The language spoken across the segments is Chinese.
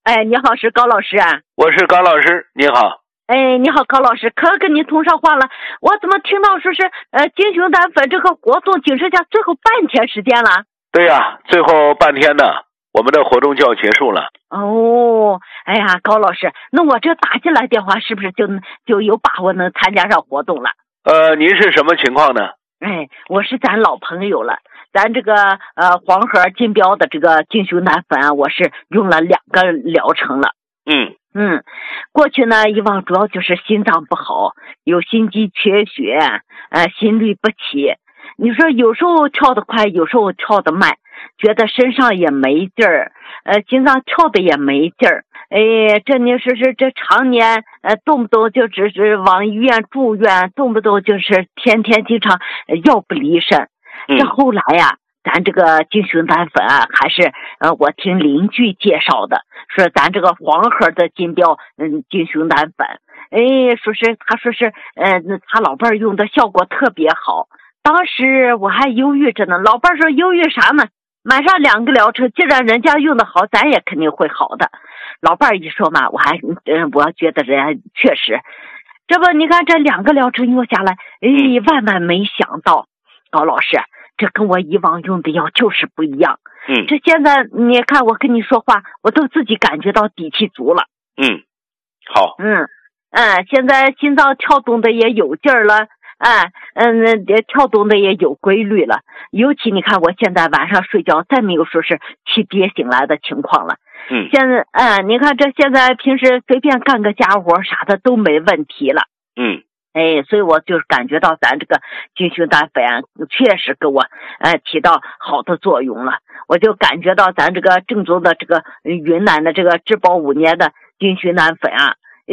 哎，你好，是高老师啊？ 我是高老师，你好。 哎，你好，高老师，可跟你通上话了。我怎么听到说是金熊胆粉这个活动仅剩下最后半天时间了？ 对呀，最后半天呢，我们的活动就要结束了。 哦，哎呀，高老师，那我这打进来电话是不是就有把握能参加上活动了？ 您是什么情况呢？ 哎，我是咱老朋友了。咱这个黄河金标的这个金熊胆粉啊，我是用了2个疗程了。过去呢，以往主要就是心脏不好，有心肌缺血，心律不齐。你说有时候跳得快，有时候跳得慢，觉得身上也没劲儿，心脏跳的也没劲儿。哎，这你说是这常年动不动就只是往医院住院，动不动就是天天经常药不离身。这后来呀，咱这个金熊胆粉啊，还是我听邻居介绍的，说咱这个黄河的金标金熊胆粉，哎，他说是他老伴儿用的效果特别好。当时我还犹豫着呢，老伴儿说犹豫啥呢？买上2个疗程，既然人家用的好，咱也肯定会好的。老伴儿一说嘛，我觉得人家确实，这不你看这2个疗程用下来，万万没想到，高老师，这跟我以往用的药就是不一样。这现在你看我跟你说话，我都自己感觉到底气足了。 好。 现在心脏跳动的也有劲儿了，跳动的也有规律了。尤其你看我现在晚上睡觉再没有说是起跌醒来的情况了。现在你看这现在平时随便干个家活啥的都没问题了。所以我就感觉到咱这个金熊胆粉确实给我起到好的作用了。我就感觉到咱这个正宗的这个云南的这个质保5年的金熊胆粉啊，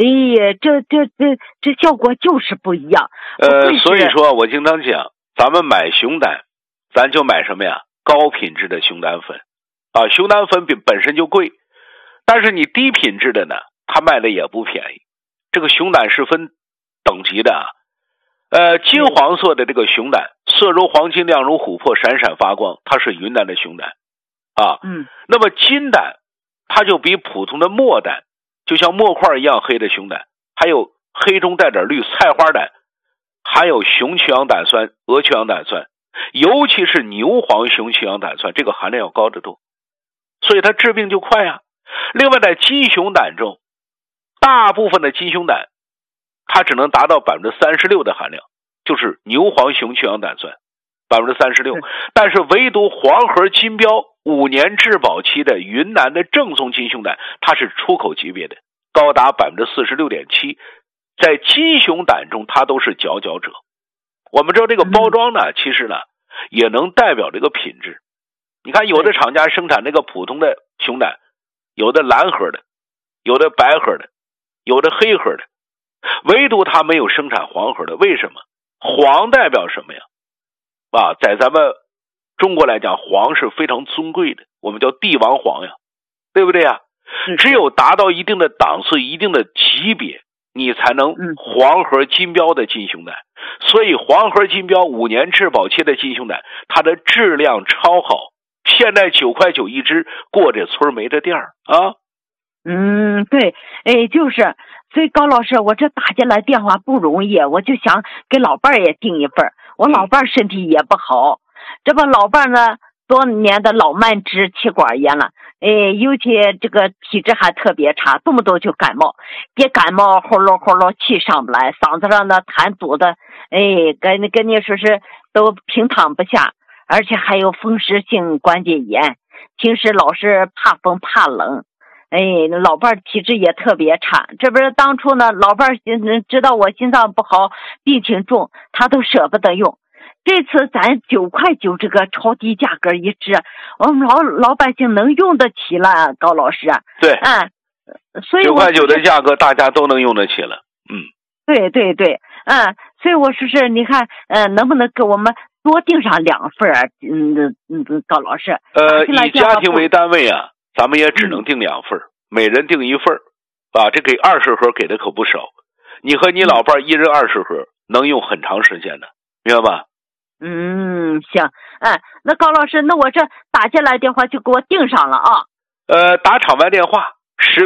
这效果就是不一样。 所以说我经常讲，咱们买熊胆，咱就买什么呀？高品质的熊胆粉啊，熊胆粉本身就贵，但是你低品质的呢，它卖的也不便宜。这个熊胆是分等级的啊。金黄色的这个熊胆，色如黄金，亮如琥珀，闪闪发光，它是云南的熊胆啊。那么金胆，它就比普通的墨胆，就像墨块一样黑的熊胆，还有黑中带点绿菜花胆，还有熊曲氧胆酸、鹅曲氧胆酸，尤其是牛黄熊曲氧胆酸，这个含量要高得多，所以它治病就快啊。另外在金熊胆中，大部分的金熊胆它只能达到 36% 的含量，就是牛黄熊曲氧胆酸 36%， 但是唯独黄河金标5年质保期的云南的正宗金熊胆，它是出口级别的，高达 46.7%， 在金熊胆中它都是佼佼者。我们知道这个包装呢，其实呢也能代表这个品质。你看有的厂家生产那个普通的熊胆，有的蓝盒的，有的白盒的，有的黑盒的，唯独它没有生产黄盒的。为什么？黄代表什么呀？在咱们中国来讲，黄是非常尊贵的，我们叫帝王黄呀，对不对呀？只有达到一定的档次、一定的级别，你才能黄河金标的金熊胆。所以黄河金标5年质保期的金熊胆，它的质量超好，现在9.9块一只，过这村没这店啊。 对，就是，所以高老师，我这打进来电话不容易，我就想给老伴儿也订一份。我老伴儿身体也不好，这不老伴儿呢多年的老慢支气管炎了，尤其这个体质还特别差，动不动就感冒，别感冒呼噜气上不来，嗓子上的痰堵的，跟你说是都平躺不下，而且还有风湿性关节炎，平时老是怕风怕冷。老伴儿体质也特别差，这不是当初呢，老伴儿知道我心脏不好，病情重，他都舍不得用。这次咱9.9块这个超低价格一支，我们老百姓能用得起了，高老师。 对， 所以 9.9块的价格大家都能用得起了。 对，所以我说是，你看，能不能给我们多订上2份？高老师。 以家庭为单位啊。咱们也只能订2份，每人订1份这给20盒给的可不少。你和你老伴1人20盒，能用很长时间的，明白吧？ 行，那高老师，那我这打进来电话就给我订上了啊。 打场外电话